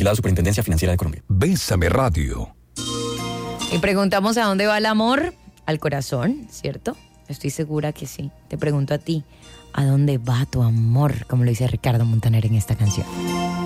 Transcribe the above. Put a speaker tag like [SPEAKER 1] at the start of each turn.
[SPEAKER 1] Vigilado Superintendencia Financiera de Colombia.
[SPEAKER 2] Bésame Radio.
[SPEAKER 3] Y preguntamos a dónde va el amor. Al corazón, ¿cierto? Estoy segura que sí. Te pregunto a ti, ¿a dónde va tu amor? Como lo dice Ricardo Montaner en esta canción.